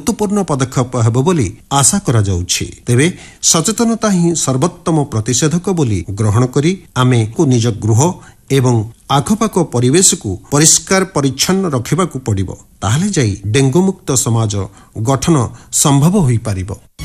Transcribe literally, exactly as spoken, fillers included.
ଗୁରୁତ୍ୱପୂର୍ଣ୍ଣ ପଦକ୍ଷେପ ହେବ ବୋଲି ଆଶା କରାଯାଉଛି। ତେବେ ସଚେତନତା ହିଁ ସର୍ବୋତ୍ତମ ପ୍ରତିଷେଧକ ବୋଲି ଗ୍ରହଣ କରି ଆମେ ନିଜ ଗୃହ ଏବଂ ଆଖପାଖ ପରିବେଶକୁ ପରିଷ୍କାର ପରିଚ୍ଛନ୍ନ ରଖିବାକୁ ପଡ଼ିବ। ତାହେଲେ ଯାଇ ଡେଙ୍ଗୁ ମୁକ୍ତ ସମାଜ ଗଠନ ସମ୍ଭବ ହୋଇପାରିବ।